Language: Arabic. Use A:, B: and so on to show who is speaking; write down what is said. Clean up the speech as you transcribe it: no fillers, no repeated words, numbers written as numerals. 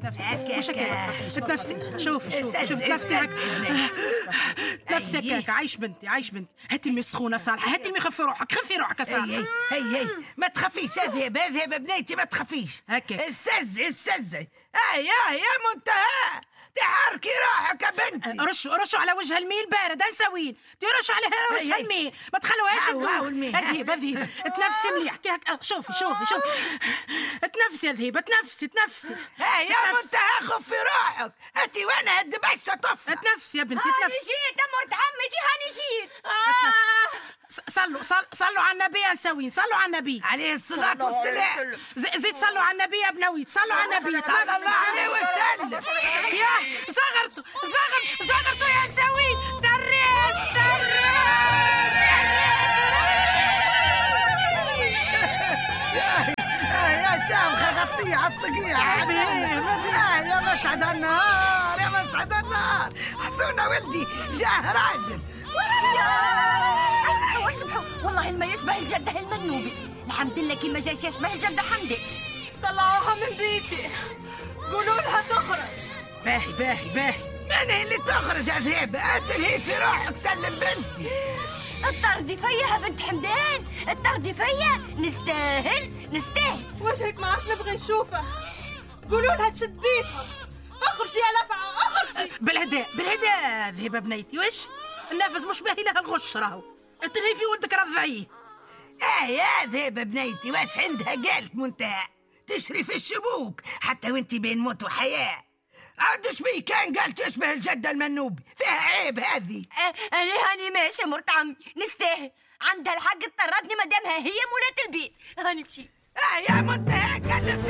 A: تنفسي مش هكا تنفسي. شوف تنفسي نفسك هكا. عايش بنتي هاتي المي سخونه صالحه، هاتي المي. خفي روحك يا صالحه.
B: هي ما تخافيش. اذهب بنيتي ما تخافيش.
A: هكا
B: السزة يا منتهى. تحركي روحك يا بنتي.
A: رشوا على وجه المي البارد. نسوين ترشوا على وجه المي، ما تخلوهاش تدوب. اذهب تنفسي مليح كي هكا. شوفي تنفسي.
B: يا منتهى خفي روحك. انتي وانا هالدبشه طفله.
A: تنفسي يا بنتي
C: هاني جيت مرت عمتي، هاني جيت.
A: صلوا على النبي يا نسوين. صلوا على النبي
B: عليه الصلاة والسلام.
A: زيد صلوا على النبي يا بنويت. صلوا على النبي
B: صلى الله عليه وسلم.
A: يا زغرتوا يا نسوين. دريس
B: يا شامخة غطية عالصقيع. يا مسعد النهار حسونا ولدي جاه راجل.
C: اسمحوا والله ما يشبه الجدة المنوبي. الحمد لله كي ما جاش يشبه الجدة حمدي.
D: طلعوها من بيتي، قولوا لها تخرج.
A: باهي
B: من اللي تخرج أذهب؟ أتلهي في روحك. سلم بنتي.
C: الطردي فيا بنت حمدان، الطردي فيا. نستاهل
D: وجهك ما عادش نبغي نشوفه. قولوا لها تشد بيتها. اخرجي يا لفعة اخرجي.
A: بالهداء ذهب بنيتي. وش النفس مش باهي لها الغش. راهو تلهي في ولدك رضعيه.
B: يا ذهب بنيتي. واش عندها قالت منتهى تشري في الشبوك حتى وانتي بين موت وحياة. عندش بي كان قال تشبه الجدة المنوبي. فيها عيب هذه.
C: انا هاني ماشي مرت عمي. نستاهل. عندها الحق تطردني مادامها هي مولات البيت. هاني مشيت.
B: يا منتهى كلف